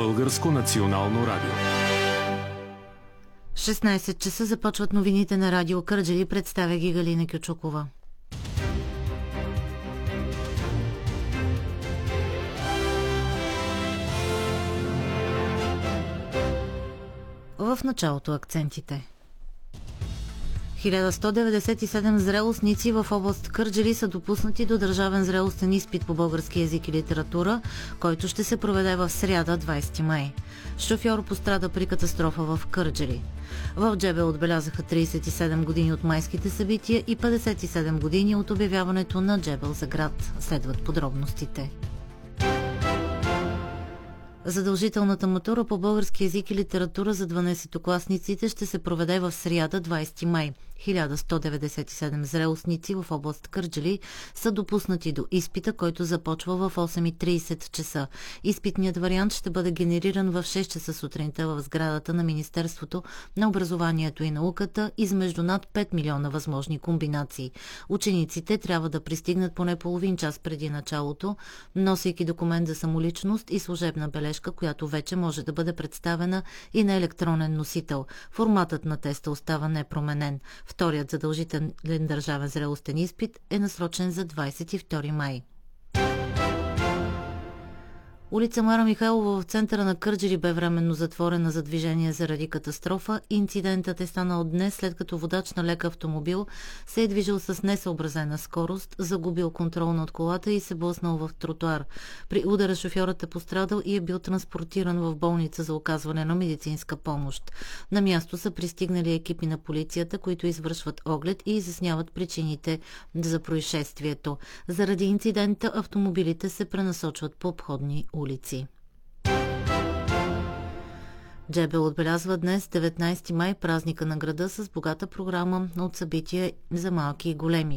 Българско национално радио. 16 часа започват новините на радио Кърджали. Представя ги Галина Кючукова. В началото акцентите. 1197 зрелостници в област Кърджали са допуснати до държавен зрелостен изпит по български език и литература, който ще се проведе в сряда, 20 май. Шофьор пострада при катастрофа в Кърджали. В Джебел отбелязаха 37 години от майските събития и 57 години от обявяването на Джебел за град. Следват подробностите. Задължителната матура по български език и литература за 12-класниците ще се проведе в сряда, 20 май. 1197 зрелостници в област Кърджали са допуснати до изпита, който започва в 8:30 часа. Изпитният вариант ще бъде генериран в 6 часа сутринта в сградата на Министерството на образованието и науката измежду над 5 милиона възможни комбинации. Учениците трябва да пристигнат поне половин час преди началото, носейки документ за самоличност и служебна бележка, която вече може да бъде представена и на електронен носител. Форматът на теста остава непроменен. Вторият задължителен държавен зрелостен изпит е насрочен за 22 май. Улица Мара Михайлова в центъра на Кърджали бе временно затворена за движение заради катастрофа. Инцидентът е станал днес, след като водач на лек автомобил се е движил с несъобразена скорост, загубил контрол над колата и се блъснал в тротуар. При удара шофьорът е пострадал и е бил транспортиран в болница за оказване на медицинска помощ. На място са пристигнали екипи на полицията, които извършват оглед и изясняват причините за происшествието. Заради инцидента автомобилите се пренасочват по обходни улици. Джебел отбелязва днес, 19 май, празника на града с богата програма от събития за малки и големи.